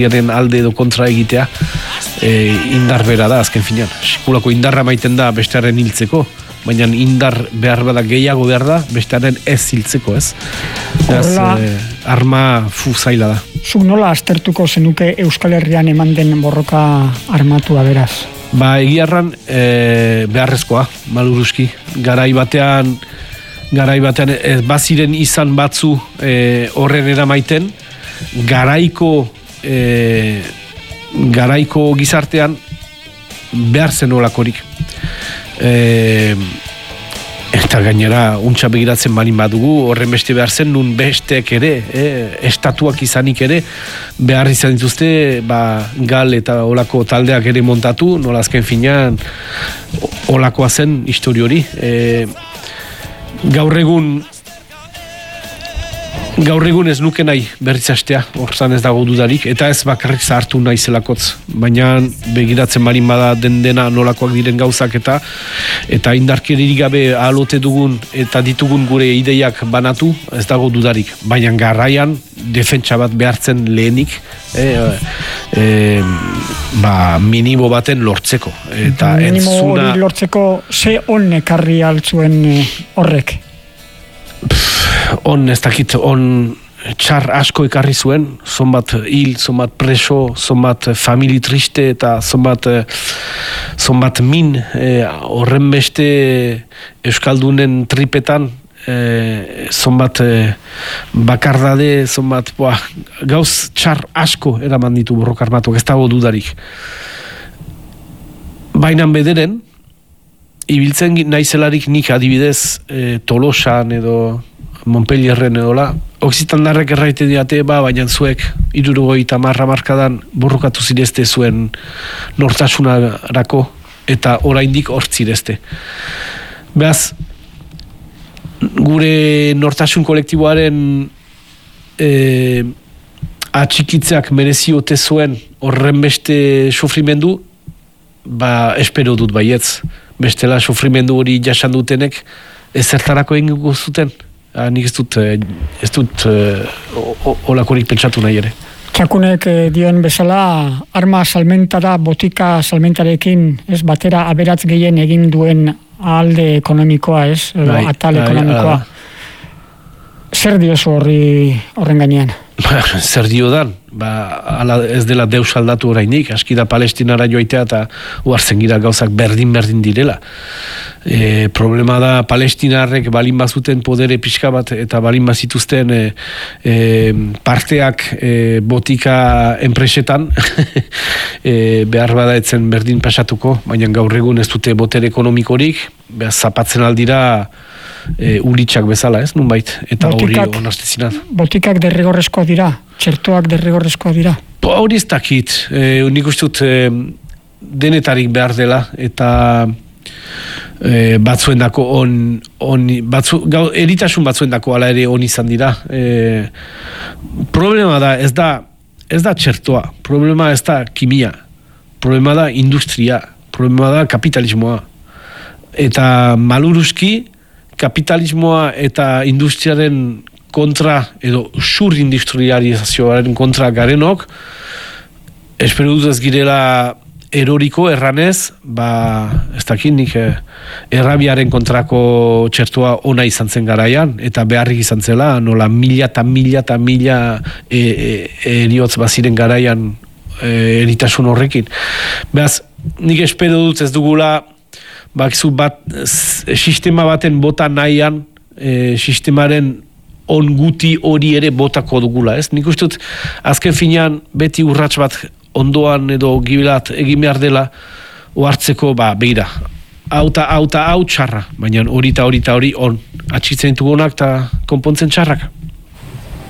alde edo kontra egitea indar bera da azken finean. Sekulako indarra maiten da bestearen hiltzeko, baina indar behar bada gehiago behar da bestearen ez hiltzeko, ez? Arma zaila da. Zuk nola aztertuko zenuke Euskal Herrian eman den borroka armatua beraz? Egiarran beharrezkoa, maluruski. Garai batean baziren izan batzu horren eramaiten, garaiko gizartean behar zen olakorik. Eta gainera untxa begiratzen balin badugu, horren beste behar zen, nun besteek ere, estatuak izanik ere, behar izan dituzte, gal eta olako taldeak ere montatu, nola azken finean olakoa zen histori hori. Gaur egun ez nuke nahi berriz hastea, horzan ez dago dudarik, eta ez bakarrik zahartu nahi zelakotz, baina begiratzen balin bada dena nolakoak diren gauzak eta indarkeririk gabe ahalote dugun eta ditugun gure ideiak banatu, ez dago dudarik, baina garraian defentsa bat behartzen lehenik, minimo baten lortzeko. Eta minimo hori lortzeko ze on ekarri altzuen horrek? Ez dakit, txar asko ekarri zuen, zonbat hil, zonbat preso, zonbat famili triste eta zonbat min, horren beste Euskaldunen tripetan, zonbat bakardade, zonbat gauz txar asko eraman ditu borroka armatuak, ez dago dudarik. Bainan bederen, ibiltzen naizelarik nik adibidez Tolosan edo Montpellierren edola, Oksitandarrek erraite diate, baina zuek 70 markadan borrokatu zirezte zuen nortasunarako eta oraindik hortzirezte. Beraz, gure nortasun kolektiboaren atxikitzeak mereziote zuen horren beste sufrimendu, espero dut baietz. Bestela sufrimendu hori jasan dutenek ezertarako egingo zuten. Nik ez dut olakorik pentsatu nahi ere. Txakunek dioen bezala, arma salmentara, botika salmentarekin, ez batera aberatz gehien egin duen alde ekonomikoa, ez? Atal ekonomikoa. Zer diozu horren gainean? Zer dio dan? Ez dela deus aldatu orainik, aski da Palestinara joaitea eta uartzen gira gauzak berdin direla. Problema da Palestinarrek balin bazuten podere pixka bat eta balin bazituzten parteak botika enpresetan behar bada etzen berdin pasatuko, baina gaur egun ez dute botere ekonomikorik, zapatzen aldira ulitxak bezala, ez, nunbait, eta hori onartezinan. Botikak derrigorrezkoa dira? Txertoak derrigorrezkoa dira? Hori ez dakit, nik ustut denetarik behar dela, eta batzuendako eritasun batzuendako ala ere on izan dira. Problema da, ez da txertoa, problema ez da kimia, problema da industria, problema da kapitalismoa. Eta maluruski, kapitalismoa eta industriaren kontra, edo sur industrializazioaren kontra garenok, espero dut ez girela eroriko erranez, ez dakit nik errabiaren kontrako txertua ona izan zen garaian, eta beharrik izan zela, nola mila eriotz baziren garaian eritasun horrekin. Beraz, nik espero dut ez dugula sistema baten bota nahian, sistemaren onguti hori ere botako dugula, ez? Nik uste dut, azken finean, beti urrats bat ondoan edo gibilat egin behar dela, ohartzeko, begira, hau txarra, baina hori on, atxitzen ditugunak eta konpontzen txarrak.